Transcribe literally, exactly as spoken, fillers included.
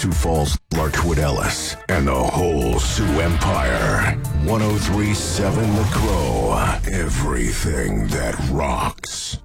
Sioux Falls, Larchwood Ellis, and the whole Sioux Empire. one oh three point seven The Crow. Everything that rocks.